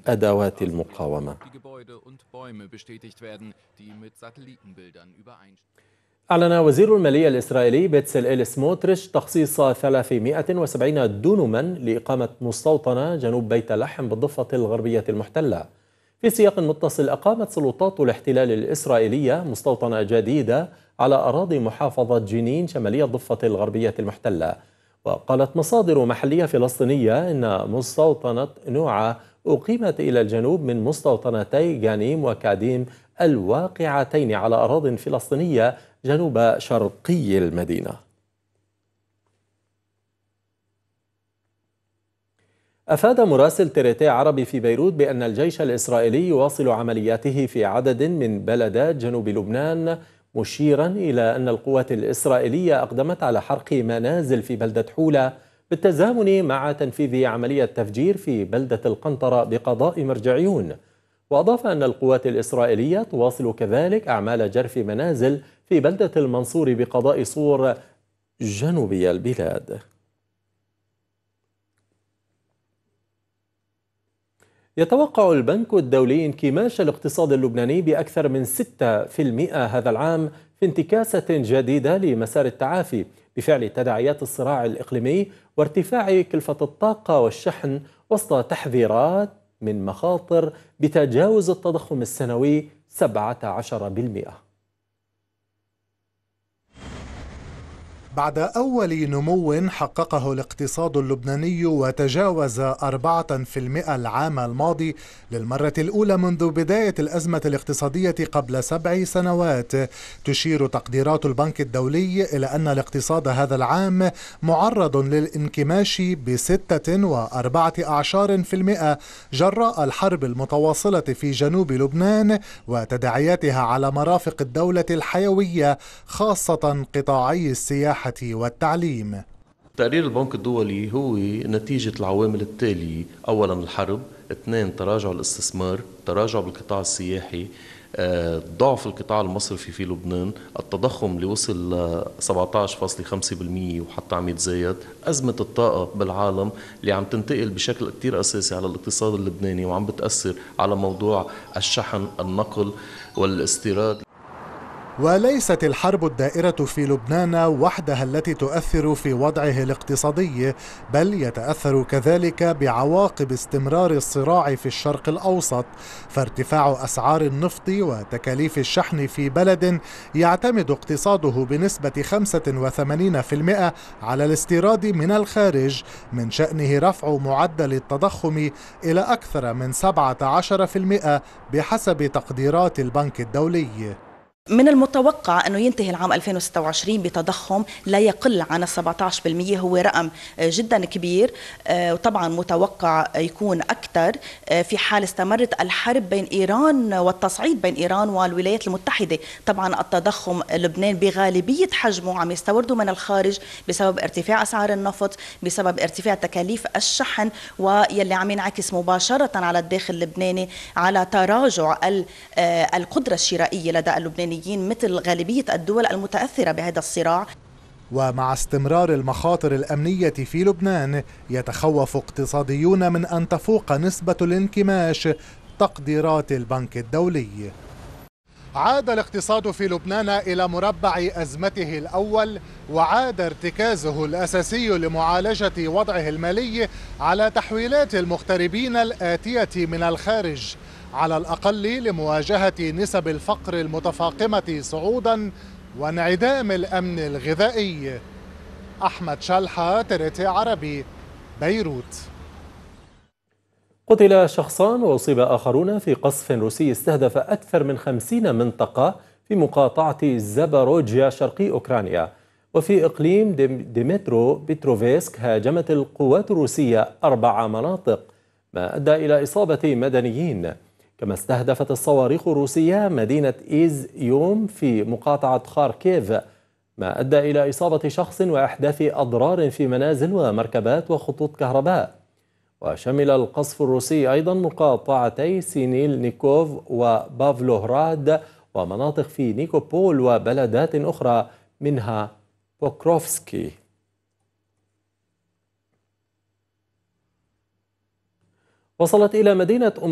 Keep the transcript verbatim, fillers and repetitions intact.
أدوات المقاومة. أعلن وزير المالية الإسرائيلي بيتسلئيل سموتريتش تخصيص ثلاثمائة وسبعين دونما لإقامة مستوطنة جنوب بيت لحم بالضفة الغربية المحتلة. في سياق متصل، أقامت سلطات الاحتلال الإسرائيلية مستوطنة جديدة على أراضي محافظة جنين شمالية الضفة الغربية المحتلة. وقالت مصادر محلية فلسطينية إن مستوطنة نوعة أقيمت إلى الجنوب من مستوطنتي جانيم وكاديم الواقعتين على أراضٍ فلسطينية جنوب شرقي المدينة. أفاد مراسل تريتي عربي في بيروت بأن الجيش الإسرائيلي يواصل عملياته في عدد من بلدات جنوب لبنان، مشيرا إلى أن القوات الإسرائيلية أقدمت على حرق منازل في بلدة حولة بالتزامن مع تنفيذ عملية تفجير في بلدة القنطرة بقضاء مرجعيون. وأضاف أن القوات الإسرائيلية تواصل كذلك أعمال جرف منازل في بلدة المنصور بقضاء صور جنوبي البلاد. يتوقع البنك الدولي انكماش الاقتصاد اللبناني بأكثر من ستة بالمئة هذا العام في انتكاسة جديدة لمسار التعافي بفعل تداعيات الصراع الإقليمي وارتفاع كلفة الطاقة والشحن، وسط تحذيرات من مخاطر بتجاوز التضخم السنوي سبعة عشر بالمئة. بعد أول نمو حققه الاقتصاد اللبناني وتجاوز أربعة بالمئة العام الماضي للمرة الأولى منذ بداية الأزمة الاقتصادية قبل سبع سنوات، تشير تقديرات البنك الدولي إلى أن الاقتصاد هذا العام معرض للانكماش بستة وأربعة أعشار بالمئة جراء الحرب المتواصلة في جنوب لبنان وتداعياتها على مرافق الدولة الحيوية، خاصة قطاعي السياحة والتعليم. تقرير البنك الدولي هو نتيجة العوامل التالية: أولا الحرب، اثنين تراجع الاستثمار، تراجع بالقطاع السياحي، ضعف القطاع المصرفي في لبنان، التضخم اللي وصل ل سبعة عشر فاصلة خمسة بالمئة وحتى عم يتزايد، أزمة الطاقة بالعالم اللي عم تنتقل بشكل كتير أساسي على الاقتصاد اللبناني وعم بتأثر على موضوع الشحن، النقل والاستيراد. وليست الحرب الدائرة في لبنان وحدها التي تؤثر في وضعه الاقتصادي، بل يتأثر كذلك بعواقب استمرار الصراع في الشرق الأوسط، فارتفاع أسعار النفط وتكاليف الشحن في بلد يعتمد اقتصاده بنسبة خمسة وثمانين بالمئة على الاستيراد من الخارج من شأنه رفع معدل التضخم إلى أكثر من سبعة عشر بالمئة بحسب تقديرات البنك الدولي. من المتوقع أنه ينتهي العام ألفين وستة وعشرين بتضخم لا يقل عن سبعة عشر بالمئة، هو رقم جدا كبير، وطبعا متوقع يكون أكثر في حال استمرت الحرب بين إيران والتصعيد بين إيران والولايات المتحدة. طبعا التضخم لبنان بغالبية حجمه عم يستورده من الخارج بسبب ارتفاع أسعار النفط، بسبب ارتفاع تكاليف الشحن، ويلي عم ينعكس مباشرة على الداخل اللبناني على تراجع القدرة الشرائية لدى اللبنانيين مثل غالبية الدول المتأثرة بهذا الصراع. ومع استمرار المخاطر الأمنية في لبنان، يتخوف اقتصاديون من أن تفوق نسبة الانكماش تقديرات البنك الدولي. عاد الاقتصاد في لبنان إلى مربع أزمته الأول، وعاد ارتكازه الأساسي لمعالجة وضعه المالي على تحويلات المغتربين الآتية من الخارج، على الأقل لمواجهة نسب الفقر المتفاقمة صعودا وانعدام الأمن الغذائي. أحمد شلحة، تريتي عربي، بيروت. قتل شخصان وأصيب آخرون في قصف روسي استهدف أكثر من خمسين منطقة في مقاطعة زاباروجيا شرقي أوكرانيا. وفي إقليم ديمترو بيتروفيسك هاجمت القوات الروسية أربع مناطق، ما أدى إلى إصابة مدنيين. كما استهدفت الصواريخ الروسية مدينة إيز يوم في مقاطعة خاركيف، ما أدى إلى إصابة شخص وإحداث أضرار في منازل ومركبات وخطوط كهرباء. وشمل القصف الروسي أيضا مقاطعتي سينيل نيكوف وبافلوهراد ومناطق في نيكوبول وبلدات أخرى منها بوكروفسكي. وصلت إلى مدينة